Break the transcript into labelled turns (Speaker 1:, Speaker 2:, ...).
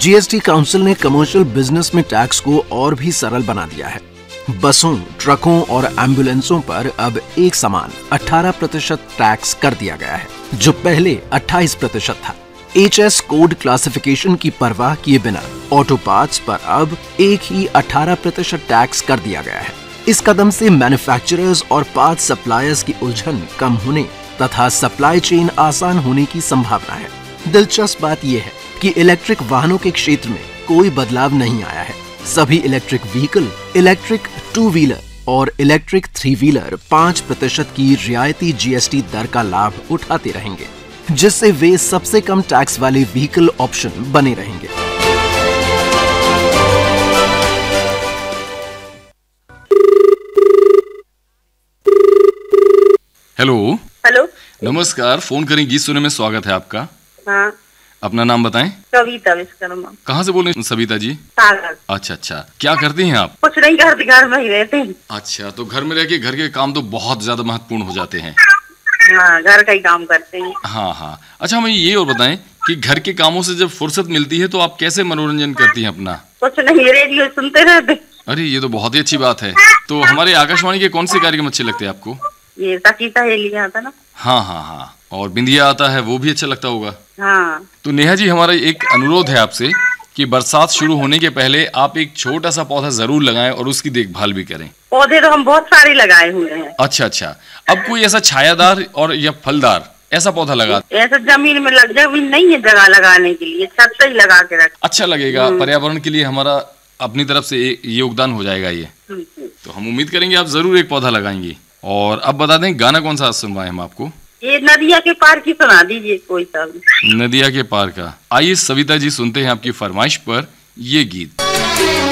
Speaker 1: GST council ने commercial business में tax को और भी सरल बना दिया है। बसों, ट्रकों और एम्बुलेंसों पर अब एक समान 18% टैक्स कर दिया गया है, जो पहले 28% था। HS कोड क्लासिफिकेशन की परवाह किए बिना ऑटो पार्ट्स पर अब एक ही 18% टैक्स कर दिया गया है। इस कदम से मैन्युफैक्चरर्स और पार्ट्स सप्लायर्स की उलझन कम होने तथा सप्लाई चेन आसान होने की संभावना है। दिलचस्प बात यह है कि इलेक्ट्रिक वाहनों के क्षेत्र में कोई बदलाव नहीं आया है। सभी इलेक्ट्रिक व्हीकल, इलेक्ट्रिक 2 व्हीलर और इलेक्ट्रिक 3 व्हीलर 5% की रियायती GST दर का लाभ उठाते रहेंगे, जिससे वे सबसे कम टैक्स वाले व्हीकल ऑप्शन बने रहेंगे।
Speaker 2: हेलो।
Speaker 3: हेलो,
Speaker 2: नमस्कार, फोन करें गीत सुने में स्वागत है आपका।
Speaker 3: हाँ,
Speaker 2: अपना नाम बताएं।
Speaker 3: कविता विश्वकर्मा।
Speaker 2: कहाँ से बोल रहे हैं सविता जी?
Speaker 3: सागर।
Speaker 2: अच्छा, क्या करती हैं आप?
Speaker 3: कुछ नहीं, घर में ही रहते हैं।
Speaker 2: अच्छा, तो घर में रह के घर के काम तो बहुत ज्यादा महत्वपूर्ण हो जाते हैं।
Speaker 3: हाँ, घर का ही काम करते हैं।
Speaker 2: हाँ। अच्छा, हमें ये और बताएं कि घर के कामों से जब फुर्सत मिलती है तो आप कैसे मनोरंजन करती हैं अपना?
Speaker 3: कुछ नहीं, रेडियो सुनते रहते।
Speaker 2: अरे, ये तो बहुत ही अच्छी बात है। तो हमारे आकाशवाणी के कौन से कार्यक्रम अच्छे लगते हैं आपको?
Speaker 3: ये सखी सहेली आता ना।
Speaker 2: हाँ। और बिंदिया आता है, वो भी अच्छा लगता होगा।
Speaker 3: हाँ।
Speaker 2: तो नेहा जी, हमारा एक अनुरोध है आपसे कि बरसात शुरू होने के पहले आप एक छोटा सा पौधा जरूर लगाएं और उसकी देखभाल भी करें।
Speaker 3: पौधे तो हम बहुत सारे लगाए हुए हैं।
Speaker 2: अच्छा। अब कोई ऐसा छायादार और या फलदार ऐसा पौधा लगा?
Speaker 3: ऐसा जमीन में जमीन नहीं है जगह लगाने के लिए, छत से ही लगा के रख।
Speaker 2: अच्छा लगेगा, पर्यावरण के लिए हमारा अपनी तरफ से योगदान हो जाएगा ये। तो हम उम्मीद करेंगे आप जरूर एक पौधा लगाएंगी। और अब बता दें, गाना कौन सा सुनवाएं हम आपको?
Speaker 3: ये नदिया के पार की सुना दीजिए कोई सा।
Speaker 2: नदिया के पार का। आइए सविता जी, सुनते हैं आपकी फरमाइश पर ये गीत।